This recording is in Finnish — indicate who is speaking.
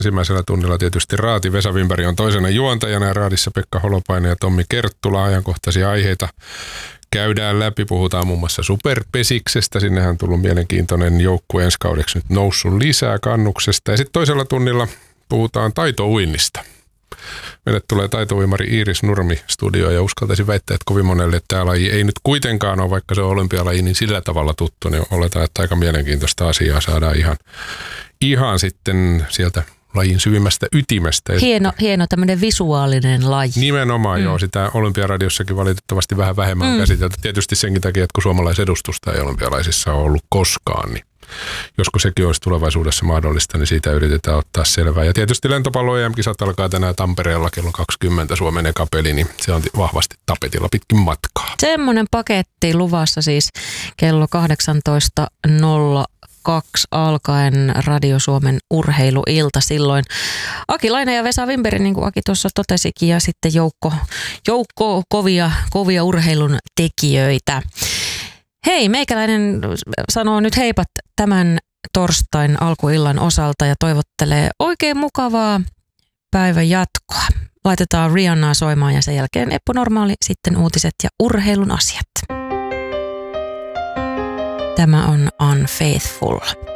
Speaker 1: Ensimmäisellä tunnilla tietysti Raati. Vesa Wimberg on toisena juontajana ja Raadissa Pekka Holopainen ja Tommi Kerttula. Ajankohtaisia aiheita käydään läpi. Puhutaan muun muassa Superpesiksestä. Sinnehän on tullut mielenkiintoinen joukkue ensi kaudeksi nyt noussut lisää Kannuksesta. Ja sitten toisella tunnilla puhutaan taitouinnista. Meille tulee taitouimari Iiris Nurmi studioon ja uskaltaisin väittää, että kovin monelle tämä laji ei nyt kuitenkaan ole, vaikka se on olympialaji, niin sillä tavalla tuttu, niin oletaan, että aika mielenkiintoista asiaa saadaan ihan sitten sieltä lajin syvimmästä ytimestä.
Speaker 2: Hieno tämmöinen visuaalinen laji.
Speaker 1: Nimenomaan joo, sitä Olympiaradiossakin valitettavasti vähän vähemmän käsitelty. Tietysti senkin takia, että kun suomalaisedustusta ei olympialaisissa ole ollut koskaan, niin joskus sekin olisi tulevaisuudessa mahdollista, niin siitä yritetään ottaa selvää. Ja tietysti lentopallo EM-kisat alkaa tänään Tampereella kello 20 Suomen eka peli, niin se on vahvasti tapetilla pitkin matkaa.
Speaker 2: Semmoinen paketti luvassa siis kello 18.02 alkaen Radio Suomen urheiluilta silloin. Aki Laine ja Vesa Wimberg, niin kuin Aki tuossa totesikin, ja sitten joukko kovia urheilun tekijöitä. Hei, meikäläinen sanoo nyt heipat tämän torstain alkuillan osalta ja toivottelee oikein mukavaa päivän jatkoa. Laitetaan Rihannaa soimaan ja sen jälkeen Eppu Normaali, sitten uutiset ja urheilun asiat. Tämä on Unfaithful.